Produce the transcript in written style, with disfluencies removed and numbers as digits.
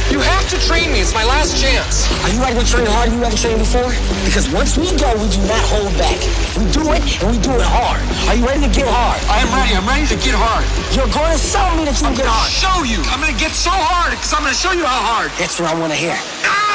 You have to train me. It's my last chance. Are you ready to train harder than you ever trained before? Because once we go, we do not hold back. We do it, and we do it hard. Are you ready to get hard? I am ready. I'm ready to get hard. You're going to show me that you can get hard. Show you. I'm going to get so hard because I'm going to show you how hard. That's what I want to hear. Ah!